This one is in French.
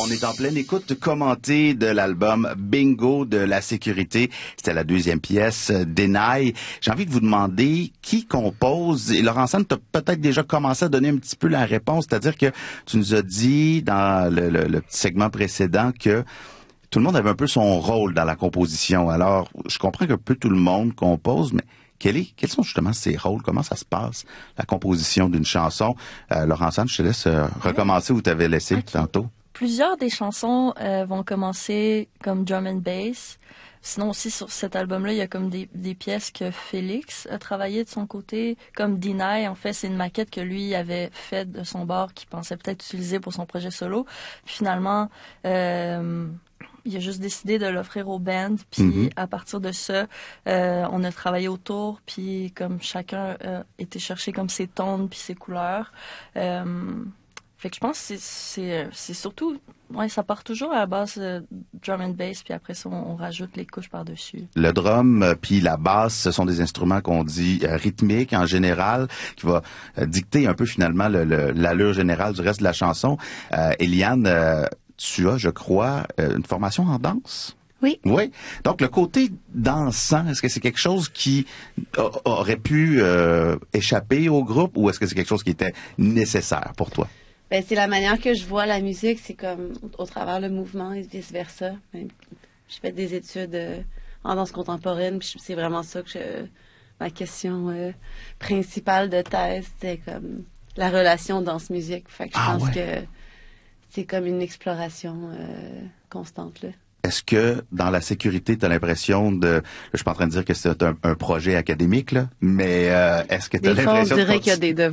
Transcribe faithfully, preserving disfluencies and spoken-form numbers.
On est en pleine écoute commentée de l'album Bingo de La Sécurité. C'était la deuxième pièce, Deny. J'ai envie de vous demander qui compose. Et Laurent-San, tu as peut-être déjà commencé à donner un petit peu la réponse. C'est-à-dire que tu nous as dit dans le, le, le petit segment précédent que tout le monde avait un peu son rôle dans la composition. Alors, je comprends qu'un peu tout le monde compose, mais Quel est, quels sont justement ces rôles? Comment ça se passe, la composition d'une chanson? Euh, Laurent-San, je te laisse euh, recommencer où tu avais laissé okay. tantôt. Plusieurs des chansons euh, vont commencer comme drum and bass. Sinon aussi sur cet album-là, il y a comme des, des pièces que Félix a travaillé de son côté. Comme Deny, en fait, c'est une maquette que lui avait faite de son bord qu'il pensait peut-être utiliser pour son projet solo. Puis finalement, euh, il a juste décidé de l'offrir au band, puis mm-hmm. à partir de ça, euh, on a travaillé autour, puis comme chacun a été chercher comme ses tons puis ses couleurs. Euh, fait que je pense que c'est, c'est, c'est surtout, ouais, ça part toujours à la base euh, drum and bass, puis après ça, on, on rajoute les couches par-dessus. Le drum euh, puis la basse, ce sont des instruments qu'on dit euh, rythmiques en général, qui va euh, dicter un peu finalement le, le, l'allure générale du reste de la chanson. Euh, Éliane, euh, tu as, je crois, une formation en danse? Oui. Oui. Donc, le côté dansant, est-ce que c'est quelque chose qui a, aurait pu euh, échapper au groupe ou est-ce que c'est quelque chose qui était nécessaire pour toi? Ben, c'est la manière que je vois la musique, c'est comme au, au travers le mouvement et vice-versa. Ben, j'ai fait des études euh, en danse contemporaine, puis c'est vraiment ça que je, ma question euh, principale de thèse, c'était comme la relation danse-musique. Fait que je ah, pense ouais. que c'est comme une exploration euh, constante, là. Est-ce que, dans La Sécurité, tu as l'impression de... Je suis pas en train de dire que c'est un, un projet académique, là, mais euh, est-ce que tu as l'impression... Des fois, on dirait de... qu'il y a des devoirs.